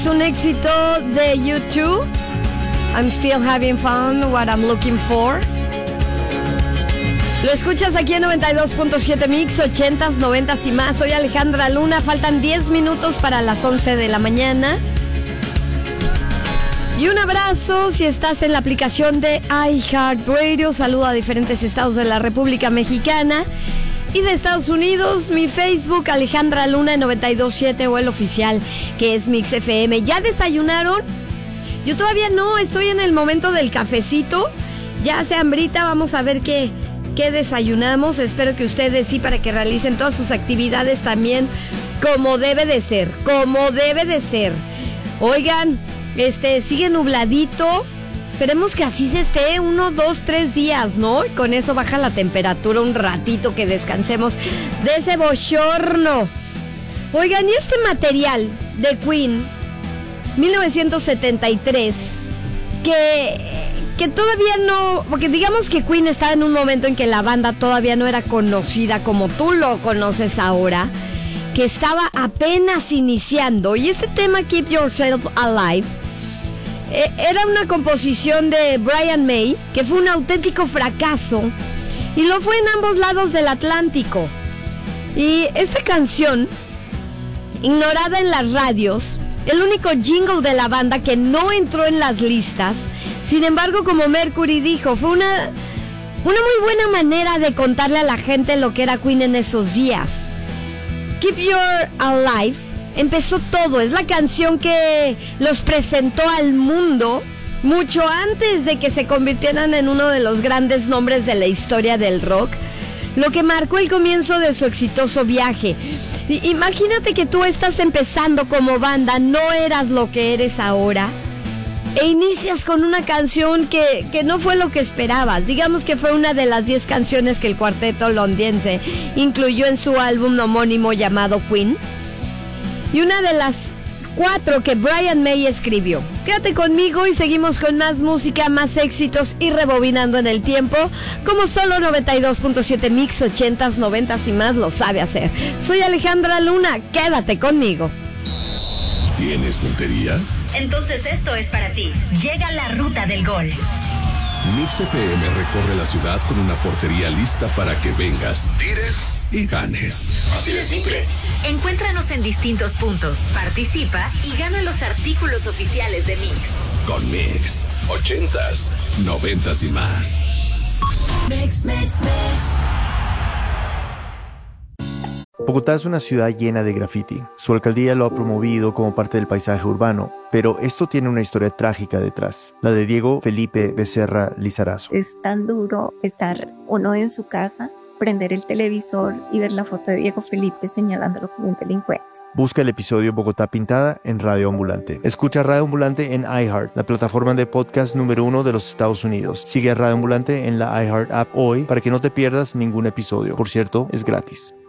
Es un éxito de U2. I'm still having fun, what I'm looking for. Lo escuchas aquí en 92.7 Mix, 80s, 90s y más. Soy Alejandra Luna, faltan 10 minutos para las 11 de la mañana. Y un abrazo si estás en la aplicación de iHeartRadio. Saludo a diferentes estados de la República Mexicana. Y de Estados Unidos, mi Facebook, Alejandra Luna 927 o el oficial, que es Mix FM. ¿Ya desayunaron? Yo todavía no, estoy en el momento del cafecito. Ya hace hambrita, vamos a ver qué desayunamos. Espero que ustedes sí, para que realicen todas sus actividades también como debe de ser. Oigan, sigue nubladito. Esperemos que así se esté 1, 2, 3 días, ¿no? Y con eso baja la temperatura un ratito, que descansemos de ese bochorno. Oigan, y este material de Queen, 1973, que todavía no... Porque digamos que Queen estaba en un momento en que la banda todavía no era conocida como tú lo conoces ahora, que estaba apenas iniciando. Y este tema, Keep Yourself Alive, era una composición de Brian May, que fue un auténtico fracaso, y lo fue en ambos lados del Atlántico. Y esta canción, ignorada en las radios, el único jingle de la banda que no entró en las listas. Sin embargo, como Mercury dijo, fue una muy buena manera de contarle a la gente lo que era Queen en esos días. Keep Your Alive empezó todo, es la canción que los presentó al mundo mucho antes de que se convirtieran en uno de los grandes nombres de la historia del rock, lo que marcó el comienzo de su exitoso viaje. Imagínate que tú estás empezando como banda, no eras lo que eres ahora, e inicias con una canción que no fue lo que esperabas. Digamos que fue una de las 10 canciones que el cuarteto londinense incluyó en su álbum homónimo llamado Queen, y una de las 4 que Brian May escribió. Quédate conmigo y seguimos con más música, más éxitos y rebobinando en el tiempo, como solo 92.7 Mix, 80s, 90s y más lo sabe hacer. Soy Alejandra Luna, quédate conmigo. ¿Tienes puntería? Entonces esto es para ti. Llega la ruta del gol. Mix FM recorre la ciudad con una portería lista para que vengas, tires y ganes. Así de simple. Encuéntranos en distintos puntos, participa y gana los artículos oficiales de Mix. Con Mix, 80s, 90s y más. Mix. Bogotá es una ciudad llena de graffiti. Su alcaldía lo ha promovido como parte del paisaje urbano, pero esto tiene una historia trágica detrás, la de Diego Felipe Becerra Lizarazo. Es tan duro estar uno en su casa, prender el televisor y ver la foto de Diego Felipe señalándolo como un delincuente. Busca el episodio Bogotá Pintada en Radio Ambulante. Escucha Radio Ambulante en iHeart, la plataforma de podcast número 1 de los Estados Unidos. Sigue a Radio Ambulante en la iHeart app hoy para que no te pierdas ningún episodio. Por cierto, es gratis.